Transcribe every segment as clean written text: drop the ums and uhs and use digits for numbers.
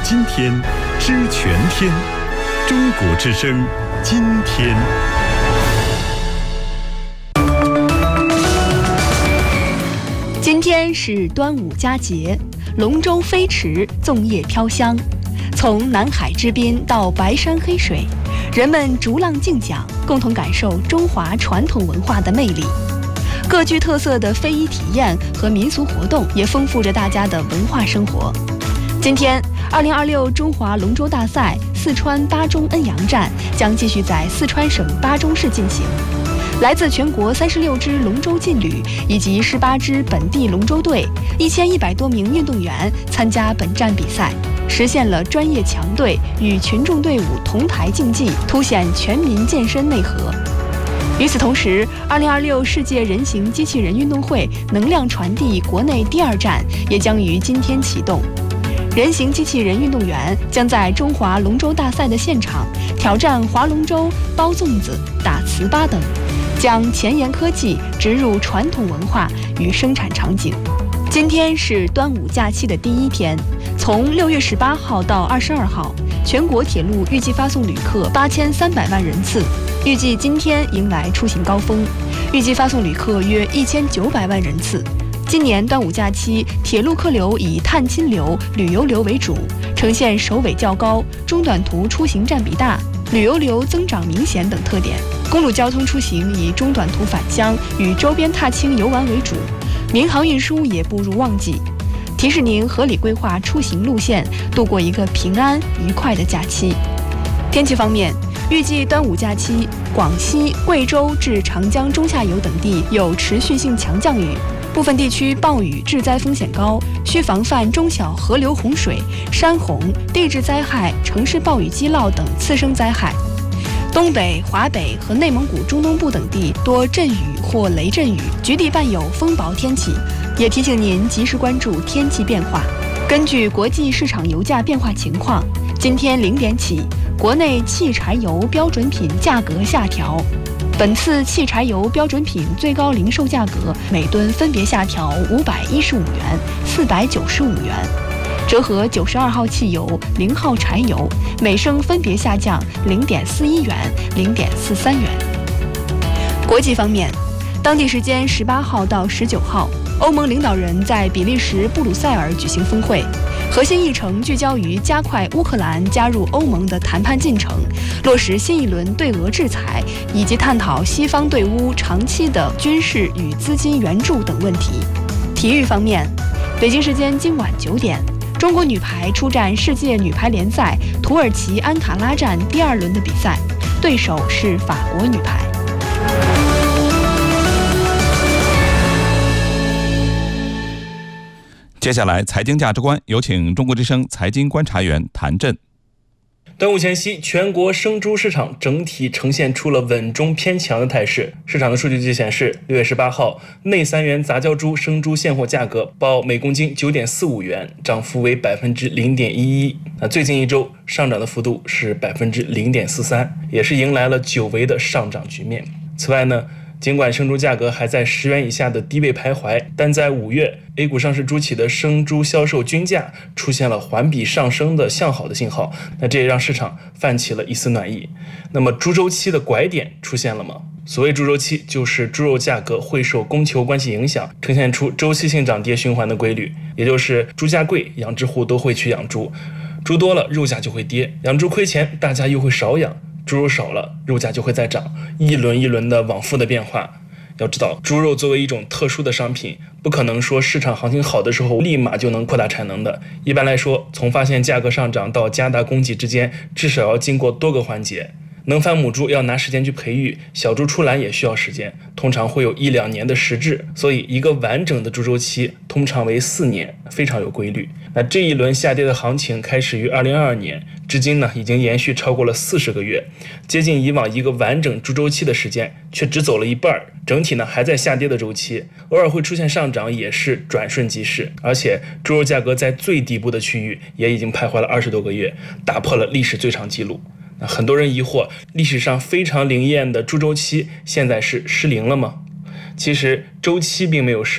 今天，知全天。中国之声，今天。 今天是端午佳节，龙舟飞驰，粽叶飘香。从南海之滨到白山黑水，人们逐浪竞桨，共同感受中华传统文化的魅力。各具特色的非遗体验和民俗活动也丰富着大家的文化生活。今天，2026中华龙舟大赛四川巴中恩阳站将继续在四川省巴中市进行。来自全国36支龙舟劲旅以及18支本地龙舟队，1100多名运动员参加本站比赛，实现了专业强队与群众队伍同台竞技，凸显全民健身内核。与此同时，2026世界人形机器人运动会能量传递国内第2站也将于今天启动。人形机器人运动员将在中华龙舟大赛的现场挑战划龙舟、包粽子、打糍粑等，将前沿科技植入传统文化与生产场景。今天是端午假期的第1天，从6月18号到22号，全国铁路预计发送旅客8300万人次，预计今天迎来出行高峰，预计发送旅客约1900万人次。今年端午假期，铁路客流以探亲流、旅游流为主，呈现首尾较高、中短途出行占比大、旅游流增长明显等特点。公路交通出行以中短途返乡与周边踏青游玩为主，民航运输也步入旺季。提示您合理规划出行路线，度过一个平安愉快的假期。天气方面，预计端午假期，广西、贵州至长江中下游等地有持续性强降雨，部分地区暴雨致灾风险高，需防范中小河流洪水、山洪、地质灾害、城市暴雨积涝等次生灾害。东北、华北和内蒙古中东部等地多阵雨或雷阵雨，局地伴有风雹天气，也提醒您及时关注天气变化。根据国际市场油价变化情况，今天0点起，国内汽柴油标准品价格下调。本次汽柴油标准品最高零售价格每吨分别下调515元、495元，折合92号汽油、0号柴油每升分别下降0.41元、0.43元。国际方面，当地时间18号到19号，欧盟领导人在比利时布鲁塞尔举行峰会，核心议程聚焦于加快乌克兰加入欧盟的谈判进程，落实新一轮对俄制裁，以及探讨西方对乌长期的军事与资金援助等问题。体育方面，北京时间今晚9点，中国女排出战世界女排联赛土耳其安卡拉站第2轮的比赛，对手是法国女排。 接下来财经价值观，有请中国之声财经观察员谭震。 端午前夕，全国生猪市场整体呈现出了稳中偏强的态势。市场的数据显示，6月18号，内3元杂交猪生猪现货价格报每公斤9.45元，涨幅为0.11%。最近一周上涨的幅度是0.43%，也是迎来了久违的上涨局面。此外呢，尽管生猪价格还在10元以下的低位徘徊，但在5月 A 股上市猪企的生猪销售均价出现了环比上升的向好的信号，这也让市场泛起了一丝暖意。那么猪周期的拐点出现了吗？所谓猪周期，就是猪肉价格会受供求关系影响，呈现出周期性涨跌循环的规律，也就是猪价贵，养殖户都会去养猪，猪多了肉价就会跌，养猪亏钱，大家又会少养，猪肉少了，肉价就会再涨，一轮一轮的往复的变化。要知道，猪肉作为一种特殊的商品，不可能说市场行情好的时候立马就能扩大产能的。一般来说，从发现价格上涨到加大供给之间，至少要经过多个环节。能繁母猪要拿时间去培育，小猪出栏也需要时间，通常会有1-2年的时制，所以一个完整的猪周期通常为4年，非常有规律。这一轮下跌的行情开始于2022年，至今呢已经延续超过了40个月，接近以往一个完整猪周期的时间，却只走了一半，整体呢还在下跌的周期，偶尔会出现上涨，也是转瞬即逝。而且猪肉价格在最底部的区域也已经徘徊了20多个月，打破了历史最长纪录。很多人疑惑，历史上非常灵验的猪周期现在是失灵了吗？其实周期并没有失灵，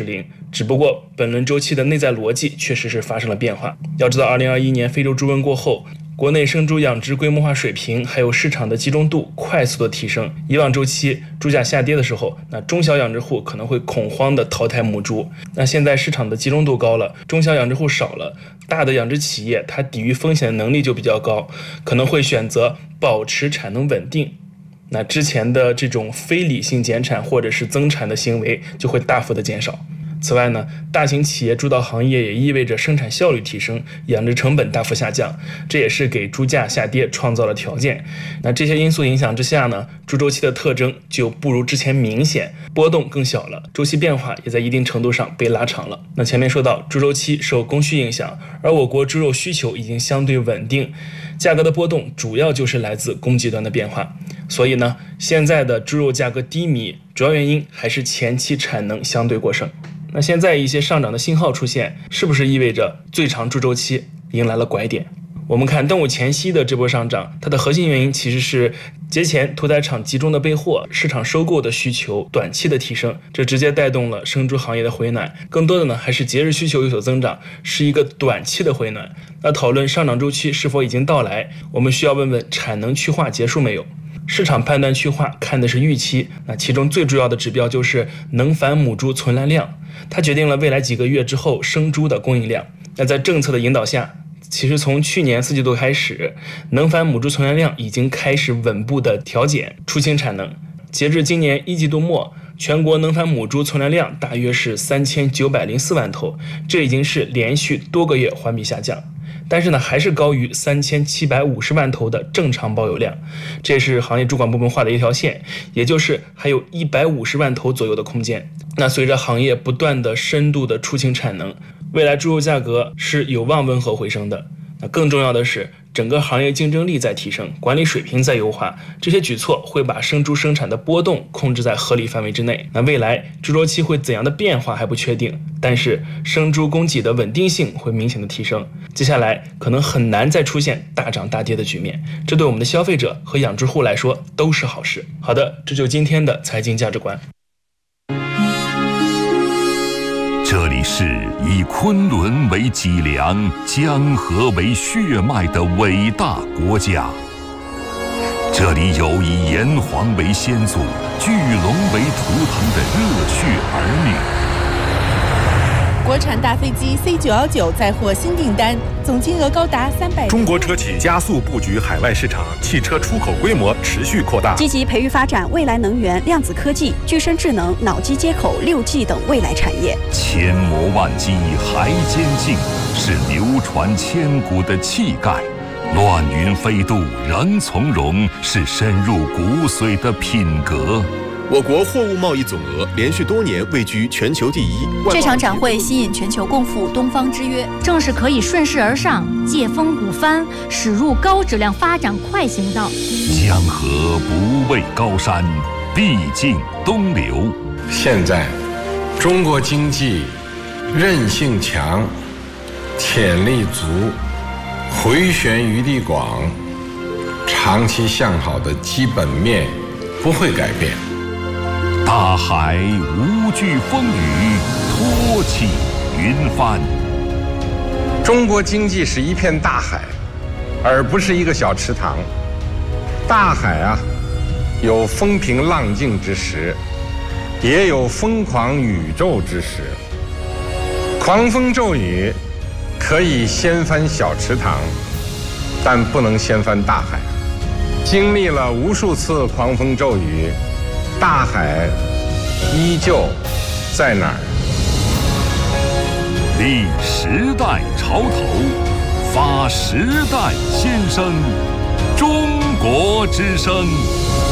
只不过本轮周期的内在逻辑确实是发生了变化。要知道2021年非洲猪瘟过后，国内生猪养殖规模化水平还有市场的集中度快速的提升。以往周期猪价下跌的时候，那中小养殖户可能会恐慌的淘汰母猪，那现在市场的集中度高了，中小养殖户少了，大的养殖企业它抵御风险的能力就比较高，可能会选择保持产能稳定，那之前的这种非理性减产或者是增产的行为就会大幅的减少。此外呢，大型企业主导行业也意味着生产效率提升，养殖成本大幅下降，这也是给猪价下跌创造了条件。那这些因素影响之下呢，猪周期的特征就不如之前明显，波动更小了，周期变化也在一定程度上被拉长了。那前面说到猪周期受供需影响，而我国猪肉需求已经相对稳定，价格的波动主要就是来自供给端的变化。所以呢，现在的猪肉价格低迷，主要原因还是前期产能相对过剩。那现在一些上涨的信号出现，是不是意味着最长猪周期迎来了拐点？我们看端午前夕的这波上涨，它的核心原因其实是节前屠宰场集中的备货，市场收购的需求短期的提升，这直接带动了生猪行业的回暖。更多的呢，还是节日需求有所增长，是一个短期的回暖。那讨论上涨周期是否已经到来，我们需要问问产能去化结束没有？市场判断去化看的是预期，那其中最主要的指标就是能繁母猪存栏量，它决定了未来几个月之后生猪的供应量。那在政策的引导下，其实从去年4季度开始，能繁母猪存栏量已经开始稳步的调减出清产能。截至今年1季度末，全国能繁母猪存栏量大约是3904万头，这已经是连续多个月环比下降。但是呢，还是高于3750万头的正常保有量，这也是行业主管部门画的一条线，也就是还有150万头左右的空间。那随着行业不断的深度的出清产能，未来猪肉价格是有望温和回升的。那更重要的是，整个行业竞争力在提升，管理水平在优化，这些举措会把生猪生产的波动控制在合理范围之内。那未来猪周期会怎样的变化还不确定，但是生猪供给的稳定性会明显的提升，接下来可能很难再出现大涨大跌的局面，这对我们的消费者和养殖户来说都是好事。好的，这就是今天的财经价值观。 这里是以昆仑为脊梁、江河为血脉的伟大国家。这里有以炎黄为先祖、巨龙为图腾的热血儿女。 国产大飞机 C919 再获新订单，总金额高达300亿。 中国车企加速布局海外市场，汽车出口规模持续扩大， 积极培育发展未来能源、量子科技、具身智能、脑机接口、6G 等未来产业。 千磨万击还坚劲，是流传千古的气概；乱云飞渡仍从容，是深入骨髓的品格。 我国货物贸易总额连续多年位居全球第一。 这场展会吸引全球共赴东方之约， 正是可以顺势而上，借风鼓帆，驶入高质量发展快行道。 江河不畏高山，必尽东流。 现在，中国经济韧性强，潜力足，回旋余地广，长期向好的基本面不会改变。 大海无惧风雨，托起云帆。 中国经济是一片大海，而不是一个小池塘。大海啊，有风平浪静之时，也有疯狂宇宙之时。狂风骤雨可以掀翻小池塘，但不能掀翻大海。经历了无数次狂风骤雨，大海依旧在哪儿？ 立时代潮头，发时代先声，中国之声。